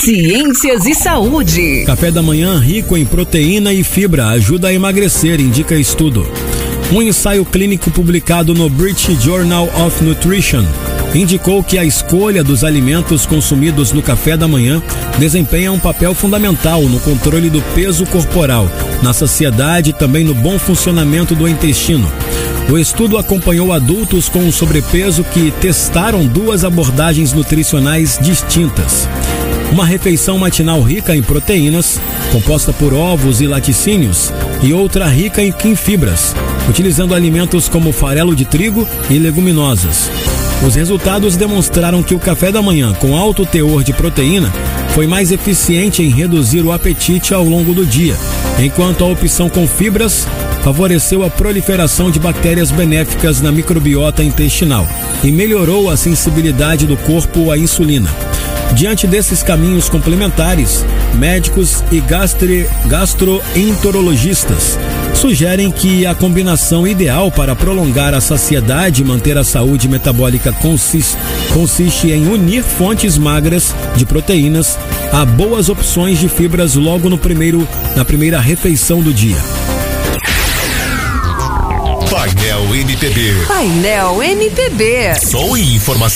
Ciências e saúde. Café da manhã rico em proteína e fibra ajuda a emagrecer, indica estudo. Um ensaio clínico publicado no British Journal of Nutrition indicou que a escolha dos alimentos consumidos no café da manhã desempenha um papel fundamental no controle do peso corporal, na saciedade e também no bom funcionamento do intestino. O estudo acompanhou adultos com sobrepeso que testaram duas abordagens nutricionais distintas. Uma refeição matinal rica em proteínas, composta por ovos e laticínios, e outra rica em fibras, utilizando alimentos como farelo de trigo e leguminosas. Os resultados demonstraram que o café da manhã com alto teor de proteína foi mais eficiente em reduzir o apetite ao longo do dia, enquanto a opção com fibras favoreceu a proliferação de bactérias benéficas na microbiota intestinal e melhorou a sensibilidade do corpo à insulina. Diante desses caminhos complementares, médicos e gastroenterologistas sugerem que a combinação ideal para prolongar a saciedade e manter a saúde metabólica consiste em unir fontes magras de proteínas a boas opções de fibras logo na primeira refeição do dia. Painel MPB. Painel MPB. Som e informação.